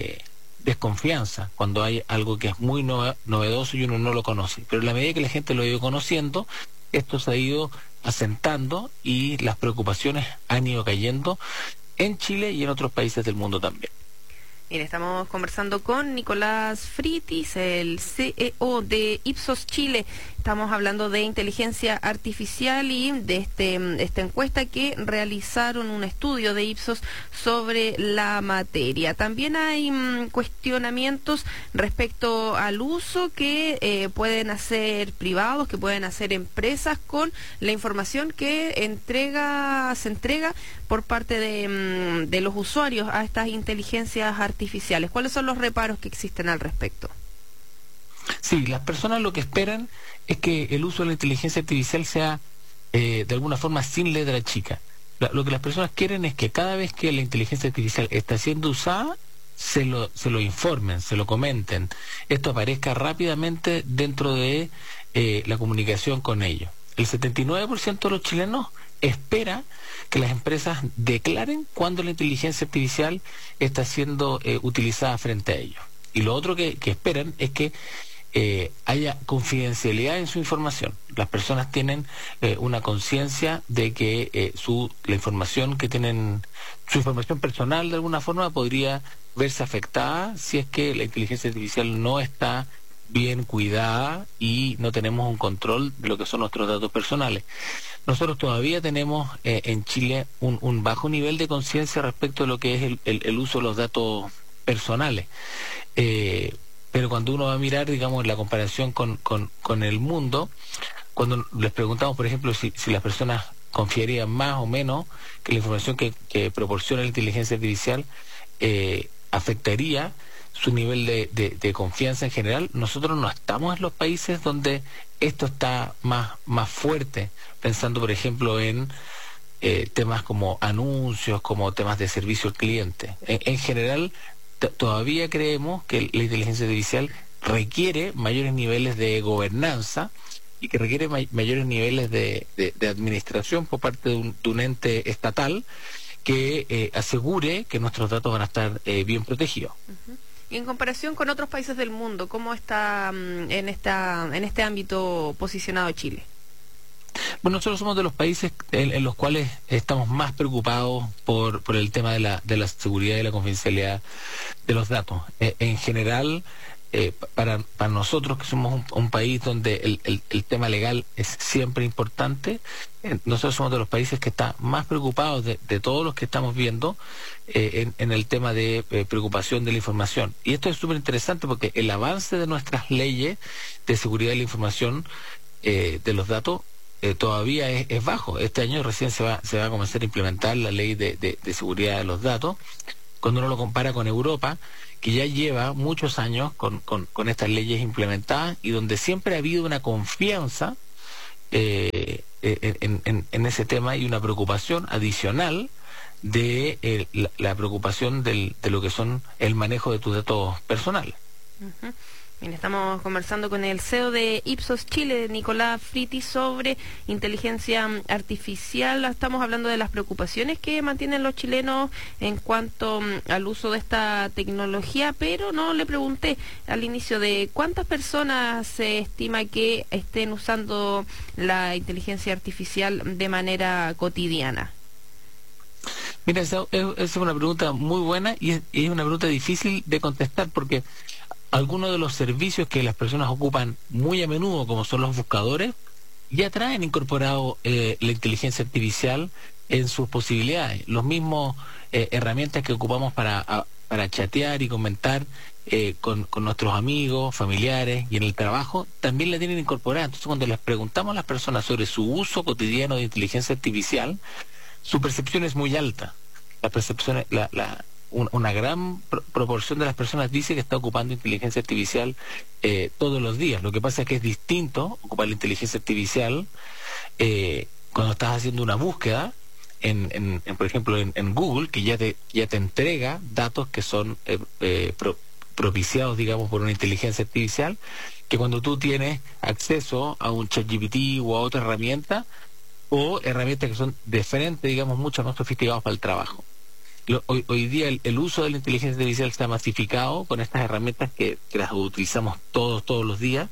desconfianza cuando hay algo que es muy novedoso y uno no lo conoce. Pero en la medida que la gente lo ha ido conociendo, esto se ha ido asentando y las preocupaciones han ido cayendo en Chile y en otros países del mundo también. Bien, estamos conversando con Nicolás Fritis, el CEO de Ipsos Chile. Estamos hablando de inteligencia artificial y de esta encuesta que realizaron, un estudio de Ipsos sobre la materia. También hay cuestionamientos respecto al uso que pueden hacer privados, que pueden hacer empresas con la información que se entrega por parte de los usuarios a estas inteligencias artificiales. ¿Cuáles son los reparos que existen al respecto? Sí, las personas lo que esperan es que el uso de la inteligencia artificial sea de alguna forma sin letra chica. Lo que las personas quieren es que cada vez que la inteligencia artificial está siendo usada, se lo informen, se lo comenten, esto aparezca rápidamente dentro de la comunicación con ellos. El 79% de los chilenos espera que las empresas declaren cuando la inteligencia artificial está siendo utilizada frente a ellos. Y lo otro que esperan es que haya confidencialidad en su información. Las personas tienen una conciencia de que la información que tienen, su información personal de alguna forma podría verse afectada si es que la inteligencia artificial no está bien cuidada y no tenemos un control de lo que son nuestros datos personales. Nosotros todavía tenemos en Chile un bajo nivel de conciencia respecto de lo que es el uso de los datos personales. Pero cuando uno va a mirar, digamos, la comparación con el mundo, cuando les preguntamos, por ejemplo, si las personas confiarían más o menos que la información que proporciona la inteligencia artificial afectaría su nivel de confianza en general, nosotros no estamos en los países donde esto está más fuerte, pensando, por ejemplo, en temas como anuncios, como temas de servicio al cliente. En general, todavía creemos que la inteligencia artificial requiere mayores niveles de gobernanza y que requiere mayores niveles de administración por parte de un ente estatal que asegure que nuestros datos van a estar bien protegidos. Y en comparación con otros países del mundo, ¿cómo está en este ámbito posicionado Chile? Bueno, nosotros somos de los países en los cuales estamos más preocupados por el tema de la seguridad y la confidencialidad de los datos. En general, para nosotros, que somos un país donde el tema legal es siempre importante, nosotros somos de los países que están más preocupados de todos los que estamos viendo en el tema de preocupación de la información. Y esto es súper interesante porque el avance de nuestras leyes de seguridad de la información de los datos todavía es bajo. Este año recién se va a comenzar a implementar la ley de seguridad de los datos. Cuando uno lo compara con Europa, que ya lleva muchos años con estas leyes implementadas y donde siempre ha habido una confianza en ese tema y una preocupación adicional de la preocupación de lo que son el manejo de tus datos personales. Uh-huh. Bien, estamos conversando con el CEO de Ipsos Chile, Nicolás Fritis, sobre inteligencia artificial. Estamos hablando de las preocupaciones que mantienen los chilenos en cuanto al uso de esta tecnología, pero no le pregunté al inicio de cuántas personas se estima que estén usando la inteligencia artificial de manera cotidiana. Mira, esa es una pregunta muy buena y es una pregunta difícil de contestar porque algunos de los servicios que las personas ocupan muy a menudo, como son los buscadores, ya traen incorporado la inteligencia artificial en sus posibilidades. Los mismos herramientas que ocupamos para chatear y comentar con nuestros amigos, familiares y en el trabajo, también la tienen incorporada. Entonces, cuando les preguntamos a las personas sobre su uso cotidiano de inteligencia artificial, su percepción es muy alta. La percepción, una gran proporción de las personas dice que está ocupando inteligencia artificial todos los días. Lo que pasa es que es distinto ocupar la inteligencia artificial cuando estás haciendo una búsqueda por ejemplo en Google, que ya te entrega datos que son propiciados, digamos, por una inteligencia artificial, que cuando tú tienes acceso a un ChatGPT o a otra herramienta, o herramientas que son diferentes, digamos, mucho más sofisticadas para el trabajo. Hoy día el uso de la inteligencia artificial está masificado con estas herramientas que las utilizamos todos los días,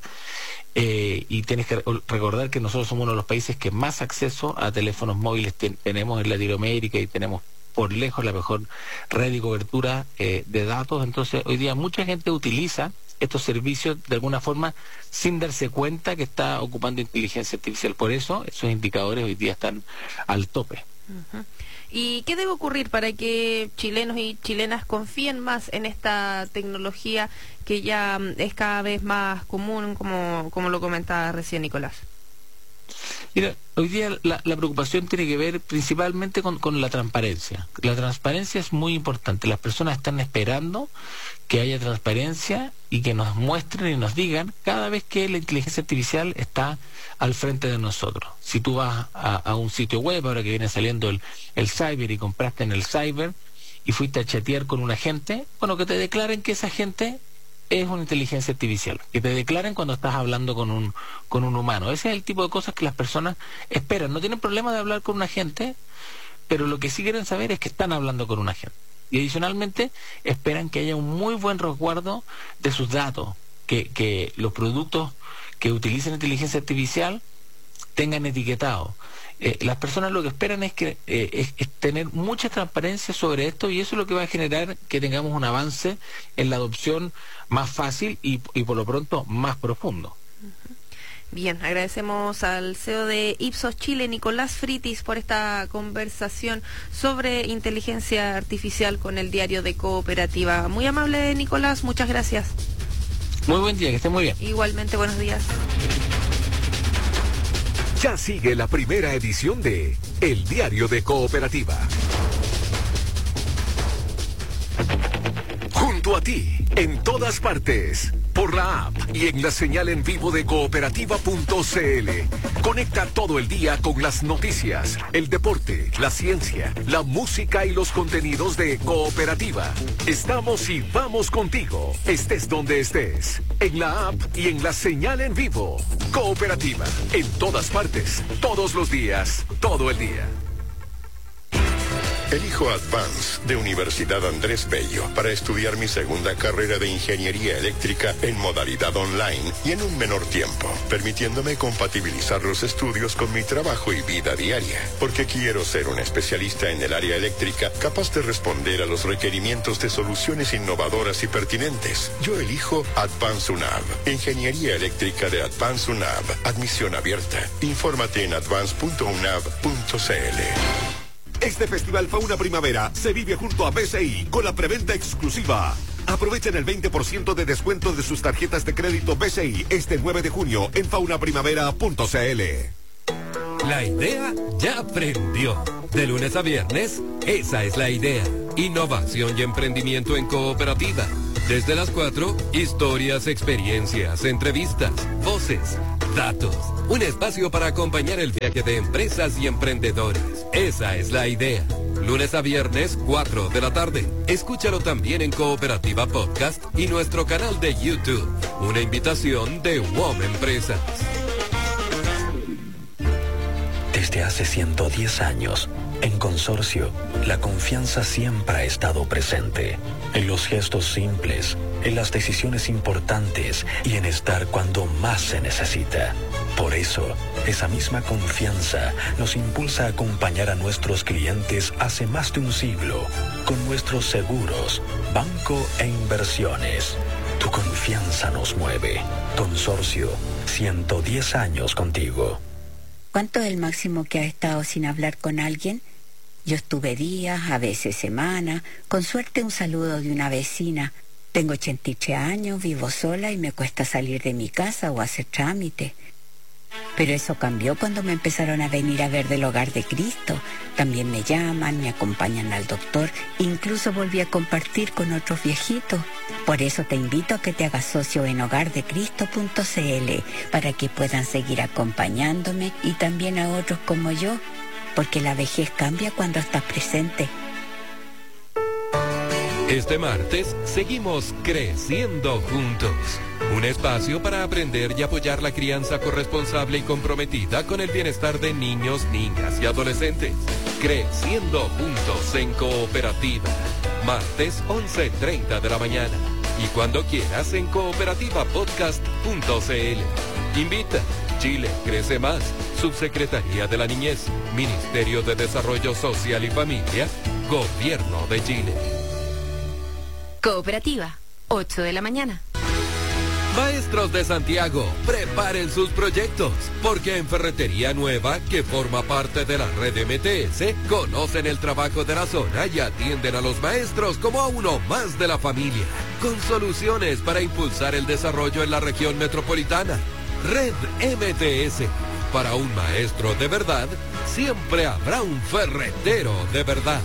y tienes que recordar que nosotros somos uno de los países que más acceso a teléfonos móviles tenemos en Latinoamérica y tenemos por lejos la mejor red y cobertura de datos. Entonces hoy día mucha gente utiliza estos servicios de alguna forma sin darse cuenta que está ocupando inteligencia artificial. Por eso esos indicadores hoy día están al tope. Uh-huh. ¿Y qué debe ocurrir para que chilenos y chilenas confíen más en esta tecnología que ya es cada vez más común, como lo comentaba recién Nicolás? Mira, hoy día la preocupación tiene que ver principalmente con la transparencia. La transparencia es muy importante. Las personas están esperando que haya transparencia y que nos muestren y nos digan cada vez que la inteligencia artificial está al frente de nosotros. Si tú vas a un sitio web, ahora que viene saliendo el cyber, y compraste en el cyber y fuiste a chatear con un agente, bueno, que te declaren que ese agente es una inteligencia artificial, que te declaren cuando estás hablando con un humano. Ese es el tipo de cosas que las personas esperan. No tienen problema de hablar con un agente, pero lo que sí quieren saber es que están hablando con un agente. Y adicionalmente esperan que haya un muy buen resguardo de sus datos, que los productos que utilicen inteligencia artificial tengan etiquetado. Las personas lo que esperan es tener mucha transparencia sobre esto, y eso es lo que va a generar que tengamos un avance en la adopción más fácil y por lo pronto más profundo. Bien, agradecemos al CEO de Ipsos Chile, Nicolás Fritis, por esta conversación sobre inteligencia artificial con el diario de Cooperativa. Muy amable, Nicolás, muchas gracias. Muy buen día, que esté muy bien. Igualmente, buenos días. Ya sigue la primera edición de El Diario de Cooperativa. Junto a ti, en todas partes, por la app y en la señal en vivo de cooperativa.cl. Conecta todo el día con las noticias, el deporte, la ciencia, la música y los contenidos de Cooperativa. Estamos y vamos contigo, estés donde estés, en la app y en la señal en vivo. Cooperativa, en todas partes, todos los días, todo el día. Elijo Advance de Universidad Andrés Bello para estudiar mi segunda carrera de ingeniería eléctrica en modalidad online y en un menor tiempo, permitiéndome compatibilizar los estudios con mi trabajo y vida diaria, porque quiero ser un especialista en el área eléctrica capaz de responder a los requerimientos de soluciones innovadoras y pertinentes. Yo elijo Advance UNAV, Ingeniería Eléctrica de Advance UNAV, admisión abierta. Infórmate en advance.unav.cl. Este Festival Fauna Primavera se vive junto a BCI con la preventa exclusiva. Aprovechen el 20% de descuento de sus tarjetas de crédito BCI este 9 de junio en faunaprimavera.cl. La idea ya prendió. De lunes a viernes, esa es la idea. Innovación y emprendimiento en cooperativa. Desde las 4, historias, experiencias, entrevistas, voces, datos. Un espacio para acompañar el viaje de empresas y emprendedores. Esa es la idea. Lunes a viernes, 4 de la tarde. Escúchalo también en Cooperativa Podcast y nuestro canal de YouTube. Una invitación de WOM Empresas. Desde hace 110 años, en Consorcio, la confianza siempre ha estado presente. En los gestos simples, en las decisiones importantes y en estar cuando más se necesita. Por eso, esa misma confianza nos impulsa a acompañar a nuestros clientes hace más de un siglo con nuestros seguros, banco e inversiones. Tu confianza nos mueve. Consorcio, 110 años contigo. ¿Cuánto es el máximo que has estado sin hablar con alguien? Yo estuve días, a veces semanas, con suerte un saludo de una vecina. Tengo 83 años, vivo sola y me cuesta salir de mi casa o hacer trámite. Pero eso cambió cuando me empezaron a venir a ver del Hogar de Cristo. También me llaman, me acompañan al doctor, incluso volví a compartir con otros viejitos. Por eso te invito a que te hagas socio en hogardecristo.cl para que puedan seguir acompañándome y también a otros como yo, porque la vejez cambia cuando estás presente. Este martes seguimos creciendo juntos. Un espacio para aprender y apoyar la crianza corresponsable y comprometida con el bienestar de niños, niñas y adolescentes. Creciendo juntos en cooperativa. Martes 11:30 de la mañana. Y cuando quieras en cooperativapodcast.cl. Invita. Chile crece más. Subsecretaría de la Niñez. Ministerio de Desarrollo Social y Familia. Gobierno de Chile. Cooperativa, 8 de la mañana. Maestros de Santiago, preparen sus proyectos, porque en Ferretería Nueva, que forma parte de la red MTS, conocen el trabajo de la zona y atienden a los maestros como a uno más de la familia, con soluciones para impulsar el desarrollo en la región metropolitana. Red MTS, para un maestro de verdad, siempre habrá un ferretero de verdad.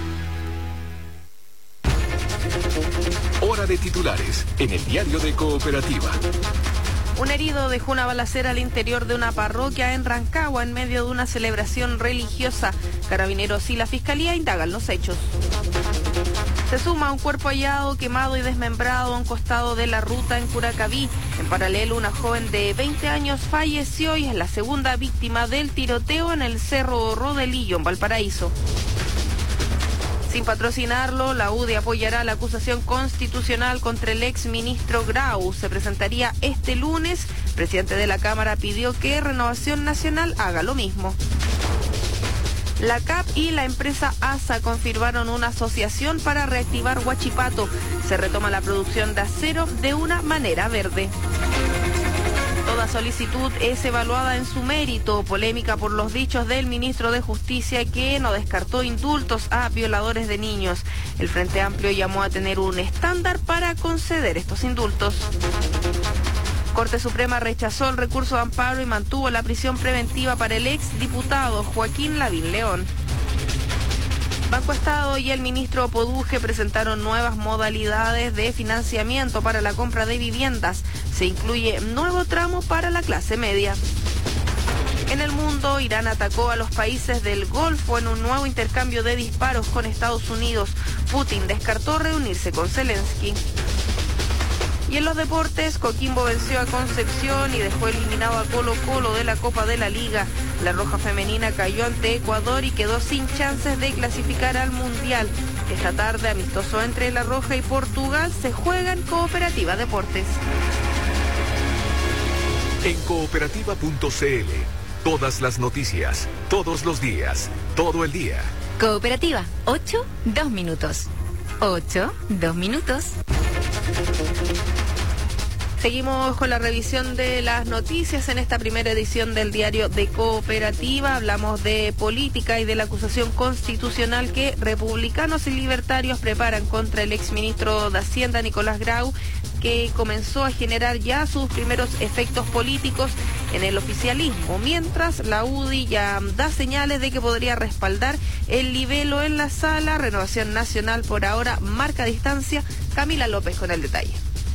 Hora de titulares en el diario de Cooperativa. Un herido dejó una balacera al interior de una parroquia en Rancagua en medio de una celebración religiosa. Carabineros y la Fiscalía indagan los hechos. Se suma un cuerpo hallado, quemado y desmembrado a un costado de la ruta en Curacaví. En paralelo, una joven de 20 años falleció y es la segunda víctima del tiroteo en el Cerro Rodelillo, en Valparaíso. Sin patrocinarlo, la UDI apoyará la acusación constitucional contra el ex ministro Grau. Se presentaría este lunes. El presidente de la Cámara pidió que Renovación Nacional haga lo mismo. La CAP y la empresa ASA confirmaron una asociación para reactivar Huachipato. Se retoma la producción de acero de una manera verde. Toda solicitud es evaluada en su mérito. Polémica por los dichos del ministro de Justicia que no descartó indultos a violadores de niños. El Frente Amplio llamó a tener un estándar para conceder estos indultos. Corte Suprema rechazó el recurso de amparo y mantuvo la prisión preventiva para el ex diputado Joaquín Lavín León. Banco Estado y el ministro Poduje presentaron nuevas modalidades de financiamiento para la compra de viviendas. Se incluye nuevo tramo para la clase media. En el mundo, Irán atacó a los países del Golfo en un nuevo intercambio de disparos con Estados Unidos. Putin descartó reunirse con Zelensky. Y en los deportes, Coquimbo venció a Concepción y dejó eliminado a Colo-Colo de la Copa de la Liga. La Roja Femenina cayó ante Ecuador y quedó sin chances de clasificar al Mundial. Esta tarde, amistoso entre La Roja y Portugal, se juega en Cooperativa Deportes. En cooperativa.cl, todas las noticias, todos los días, todo el día. Cooperativa, 8, 2 minutos. 8, 2 minutos. Seguimos con la revisión de las noticias en esta primera edición del diario de Cooperativa. Hablamos de política y de la acusación constitucional que republicanos y libertarios preparan contra el exministro de Hacienda, Nicolás Grau, que comenzó a generar ya sus primeros efectos políticos en el oficialismo, mientras la UDI ya da señales de que podría respaldar el libelo en la sala. Renovación Nacional por ahora marca distancia. Camila López con el detalle.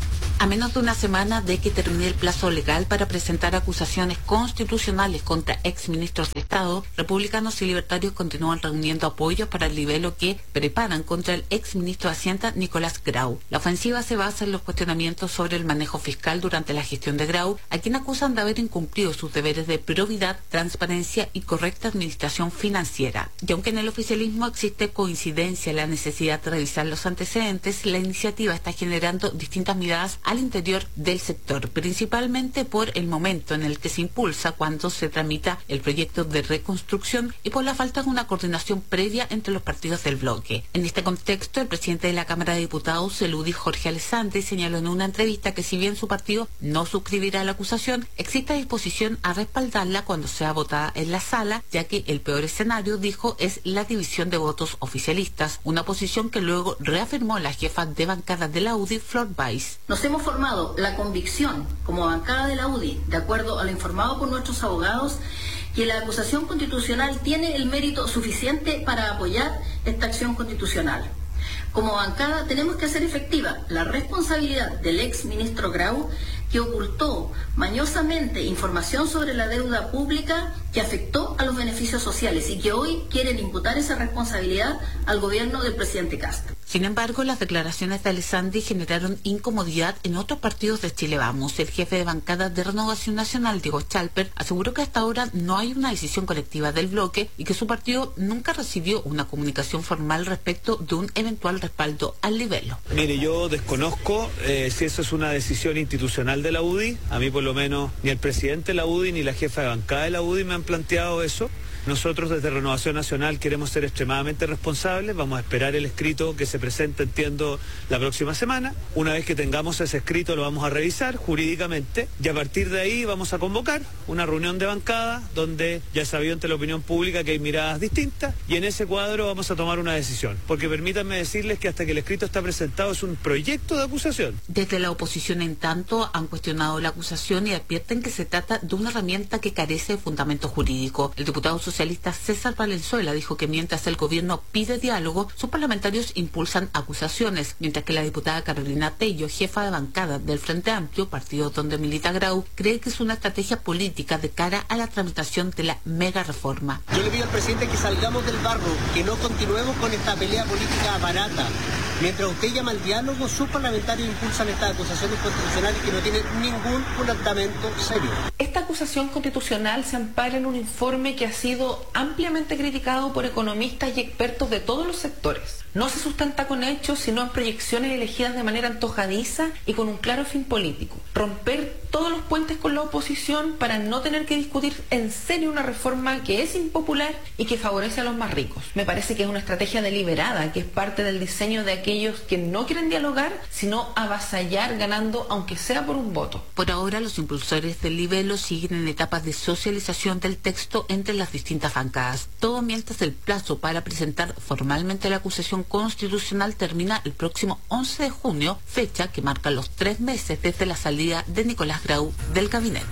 A menos de una semana de que termine el plazo legal para presentar acusaciones constitucionales contra exministros de Estado, republicanos y libertarios continúan reuniendo apoyos para el libelo que preparan contra el exministro de Hacienda, Nicolás Grau. La ofensiva se basa en los cuestionamientos sobre el manejo fiscal durante la gestión de Grau, a quien acusan de haber incumplido sus deberes de probidad, transparencia y correcta administración financiera. Y aunque en el oficialismo existe coincidencia en la necesidad de revisar los antecedentes, la iniciativa está generando distintas miradas al interior del sector, principalmente por el momento en el que se impulsa cuando se tramita el proyecto de reconstrucción y por la falta de una coordinación previa entre los partidos del bloque. En este contexto, el presidente de la Cámara de Diputados, el UDI Jorge Alessandri, señaló en una entrevista que si bien su partido no suscribirá la acusación, existe disposición a respaldarla cuando sea votada en la sala, ya que el peor escenario, dijo, es la división de votos oficialistas, una posición que luego reafirmó la jefa de bancada de la UDI, Flor Weiss. Nos hemos formado la convicción como bancada de la UDI, de acuerdo a lo informado por nuestros abogados, que la acusación constitucional tiene el mérito suficiente para apoyar esta acción constitucional. Como bancada tenemos que hacer efectiva la responsabilidad del ex ministro Grau, que ocultó mañosamente información sobre la deuda pública que afectó a los beneficios sociales y que hoy quieren imputar esa responsabilidad al gobierno del presidente Kast. Sin embargo, las declaraciones de Alessandri generaron incomodidad en otros partidos de Chile Vamos. El jefe de bancada de Renovación Nacional, Diego Chalper, aseguró que hasta ahora no hay una decisión colectiva del bloque y que su partido nunca recibió una comunicación formal respecto de un eventual respaldo al libelo. Mire, yo desconozco si eso es una decisión institucional de la UDI. A mí por lo menos ni el presidente de la UDI ni la jefa de bancada de la UDI me han planteado eso. Nosotros desde Renovación Nacional queremos ser extremadamente responsables, vamos a esperar el escrito que se presente, entiendo, la próxima semana. Una vez que tengamos ese escrito lo vamos a revisar jurídicamente y a partir de ahí vamos a convocar una reunión de bancada donde ya sabido ante la opinión pública que hay miradas distintas y en ese cuadro vamos a tomar una decisión. Porque permítanme decirles que hasta que el escrito está presentado es un proyecto de acusación. Desde la oposición, en tanto, han cuestionado la acusación y advierten que se trata de una herramienta que carece de fundamento jurídico. El diputado socialista César Valenzuela dijo que mientras el gobierno pide diálogo, sus parlamentarios impulsan acusaciones, mientras que la diputada Carolina Tello, jefa de bancada del Frente Amplio, partido donde milita Grau, cree que es una estrategia política de cara a la tramitación de la mega reforma. Yo le pido al presidente que salgamos del barro, que no continuemos con esta pelea política barata. Mientras usted llama al diálogo, sus parlamentarios impulsan estas acusaciones constitucionales que no tienen ningún fundamento serio. Esta acusación constitucional se ampara en un informe que ha sido ampliamente criticado por economistas y expertos de todos los sectores. No se sustenta con hechos, sino en proyecciones elegidas de manera antojadiza y con un claro fin político. Romper todos los puentes con la oposición para no tener que discutir en serio una reforma que es impopular y que favorece a los más ricos. Me parece que es una estrategia deliberada, que es parte del diseño de aquellos que no quieren dialogar, sino avasallar ganando aunque sea por un voto. Por ahora, los impulsores del libelo siguen en etapas de socialización del texto entre las distintas bancadas. Todo mientras el plazo para presentar formalmente la acusación constitucional termina el próximo 11 de junio, fecha que marca los 3 meses desde la salida de Nicolás Grau del gabinete.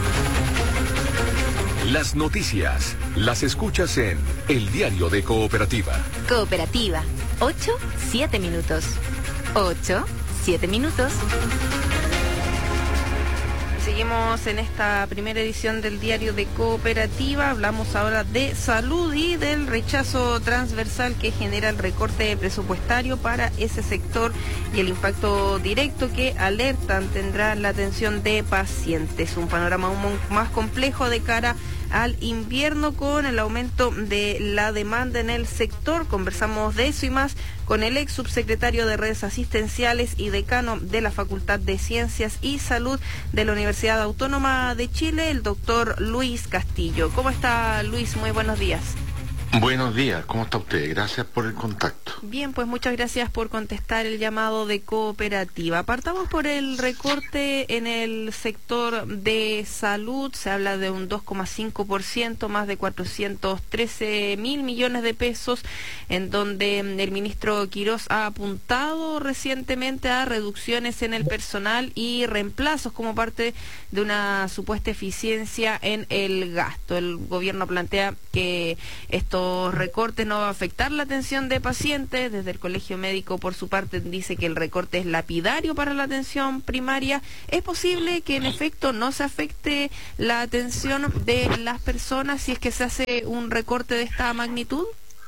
Las noticias las escuchas en El Diario de Cooperativa. Cooperativa, 8, 7 minutos. 8, 7 minutos. Sí, seguimos en esta primera edición del Diario de Cooperativa. Hablamos ahora de salud y del rechazo transversal que genera el recorte presupuestario para ese sector y el impacto directo que alertan tendrá la atención de pacientes. Un panorama aún más complejo de cara al invierno con el aumento de la demanda en el sector. Conversamos de eso y más con el ex subsecretario de Redes Asistenciales y decano de la Facultad de Ciencias y Salud de la Universidad Autónoma de Chile, el doctor Luis Castillo. ¿Cómo está, Luis? Muy buenos días. Buenos días, ¿cómo está usted? Gracias por el contacto. Bien, pues muchas gracias por contestar el llamado de Cooperativa. Partamos por el recorte en el sector de salud. Se habla de un 2,5%, más de 413.000 millones de pesos, en donde el ministro Quirós ha apuntado recientemente a reducciones en el personal y reemplazos como parte de una supuesta eficiencia en el gasto. El gobierno plantea que estos recortes no va a afectar la atención de pacientes. Desde el Colegio Médico, por su parte, dice que el recorte es lapidario para la atención primaria. ¿Es posible que en efecto no se afecte la atención de las personas si es que se hace un recorte de esta magnitud?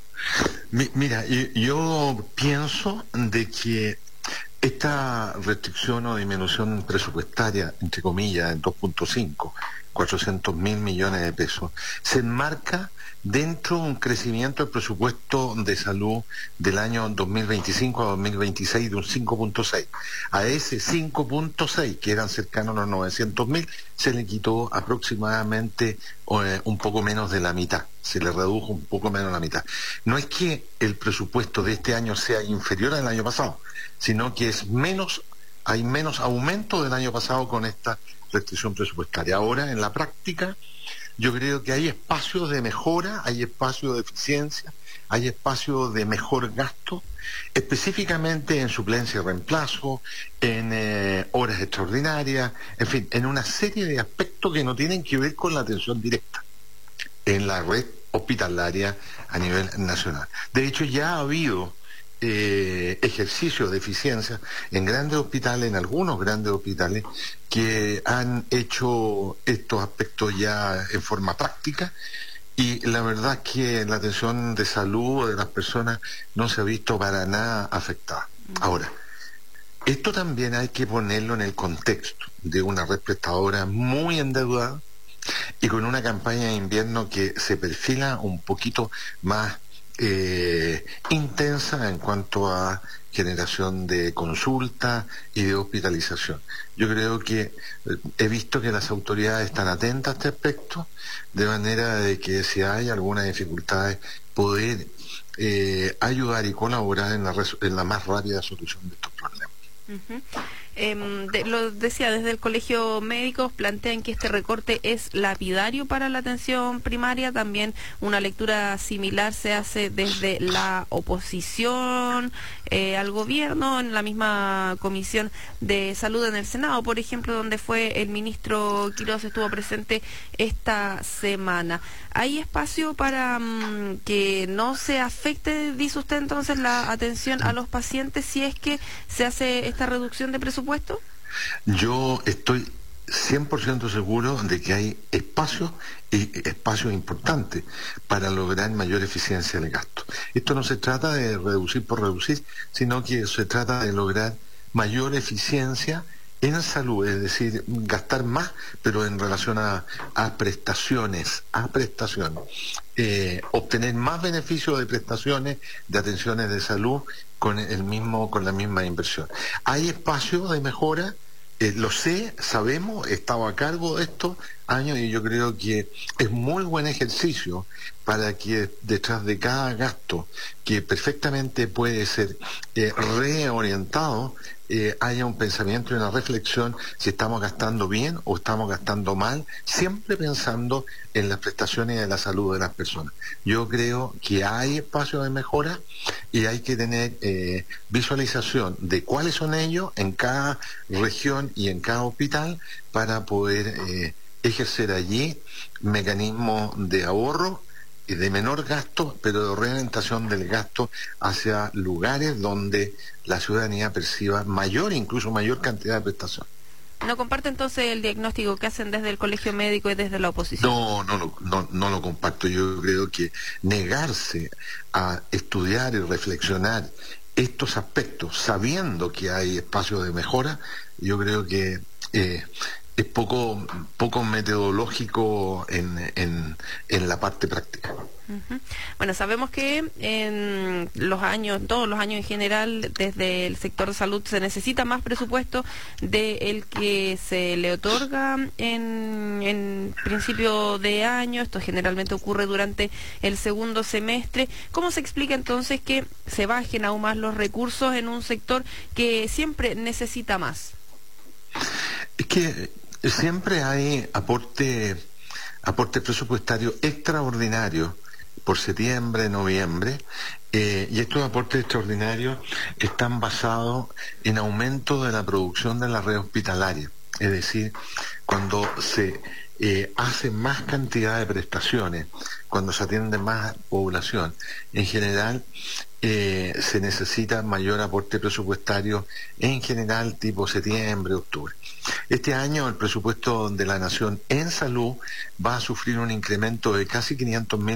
Mira, yo pienso de que esta restricción o disminución presupuestaria, entre comillas, en 2.5, 400.000 millones de pesos, se enmarca dentro de un crecimiento del presupuesto de salud del año 2025 a 2026 de un 5.6. A ese 5.6, que eran cercanos a los 900.000, se le quitó aproximadamente un poco menos de la mitad. Se le redujo un poco menos de la mitad. No es que el presupuesto de este año sea inferior al año pasado, sino que es menos, hay menos aumento del año pasado con esta restricción presupuestaria. Ahora, en la práctica, yo creo que hay espacios de mejora, hay espacios de eficiencia, hay espacios de mejor gasto, específicamente en suplencia y reemplazo, en horas extraordinarias, en fin, en una serie de aspectos que no tienen que ver con la atención directa en la red hospitalaria a nivel nacional. De hecho, ya ha habido ejercicios de eficiencia en grandes hospitales, en algunos grandes hospitales, que han hecho estos aspectos ya en forma práctica, y la verdad es que la atención de salud de las personas no se ha visto para nada afectada. Ahora, esto también hay que ponerlo en el contexto de una red prestadora muy endeudada y con una campaña de invierno que se perfila un poquito más intensa en cuanto a generación de consulta y de hospitalización. Yo creo que he visto que las autoridades están atentas a este aspecto, de manera de que si hay alguna dificultad, poder ayudar y colaborar en la más rápida solución de estos problemas. Lo decía, desde el Colegio Médico plantean que este recorte es lapidario para la atención primaria. También una lectura similar se hace desde la oposición al gobierno, en la misma Comisión de Salud en el Senado, por ejemplo, donde fue el ministro Quirós, estuvo presente esta semana. ¿Hay espacio para que no se afecte, dice usted, entonces, la atención a los pacientes si es que se hace esta reducción de presupuesto? Yo estoy 100% seguro de que hay espacios importantes para lograr mayor eficiencia del gasto. Esto no se trata de reducir por reducir, sino que se trata de lograr mayor eficiencia en salud, es decir, gastar más, pero en relación a prestaciones, obtener más beneficios de prestaciones, de atenciones de salud con la misma inversión. Hay espacios de mejora, lo sé, sabemos, he estado a cargo de estos años y yo creo que es muy buen ejercicio para que detrás de cada gasto, que perfectamente puede ser reorientado, haya un pensamiento y una reflexión si estamos gastando bien o estamos gastando mal, siempre pensando en las prestaciones de la salud de las personas. Yo creo que hay espacio de mejora y hay que tener visualización de cuáles son ellos en cada región y en cada hospital para poder ejercer allí mecanismos de ahorro y de menor gasto, pero de reorientación del gasto hacia lugares donde la ciudadanía perciba incluso mayor cantidad de prestaciones. ¿No comparte entonces el diagnóstico que hacen desde el Colegio Médico y desde la oposición? No lo comparto. Yo creo que negarse a estudiar y reflexionar estos aspectos, sabiendo que hay espacio de mejora, yo creo que es poco metodológico en la parte práctica. Bueno, sabemos que en todos los años en general, desde el sector de salud se necesita más presupuesto del que se le otorga en principio de año. Esto generalmente ocurre durante el segundo semestre. ¿Cómo se explica entonces que se bajen aún más los recursos en un sector que siempre necesita más? Es que siempre hay aporte presupuestario extraordinario por septiembre, noviembre, y estos aportes extraordinarios están basados en aumento de la producción de la red hospitalaria. Es decir, cuando se hace más cantidad de prestaciones, cuando se atiende más población, en general se necesita mayor aporte presupuestario, en general tipo septiembre, octubre. Este año el presupuesto de la Nación en salud va a sufrir un incremento de casi 500.000